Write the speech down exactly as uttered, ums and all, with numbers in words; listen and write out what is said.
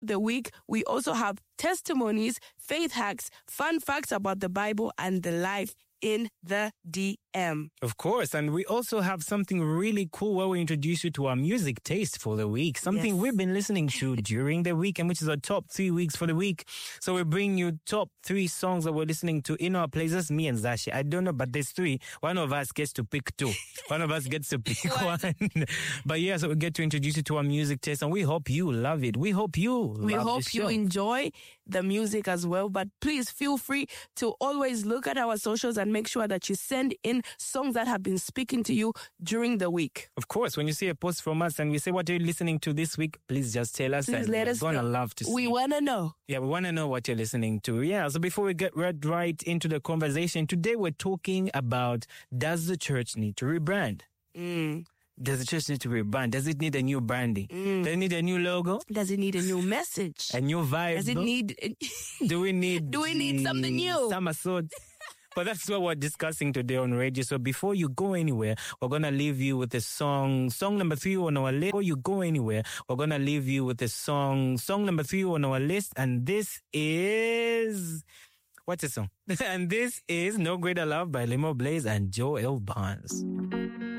the week, we also have testimonies, faith hacks, fun facts about the Bible, and the life in the D M. Of course. And we also have something really cool where we introduce you to our music taste for the week. Something Yes. we've been listening to during the week, and which is our top three weeks for the week. So we bring you top three songs that we're listening to in our playlist. Me and Zashi. I don't know, but there's three. One of us gets to pick two. One of us gets to pick one. But yeah, so we get to introduce you to our music taste, and we hope you love it. We hope you We love hope the you show. enjoy the music as well. But please feel free to always look at our socials and make sure that you send in songs that have been speaking to you during the week. Of course, when you see a post from us and we say, what are you listening to this week? Please just tell us. Please and let we're us gonna know. love to see. We want to know. Yeah, we want to know what you're listening to. Yeah, so before we get right, right into the conversation, today we're talking about, does the church need to rebrand? Mm. Does the church need to rebrand? Does it need a new branding? Mm. Does it need a new logo? Does it need a new message? A new vibe? Does it need... Do we need... Do we need something new? Summer sword? But that's what we're discussing today on radio. So before you go anywhere, we're going to leave you with a song, song number three on our list. Before you go anywhere, we're going to leave you with a song, song number three on our list. And this is, what's the song? And this is No Greater Love by Limo Blaze and Joel Barnes.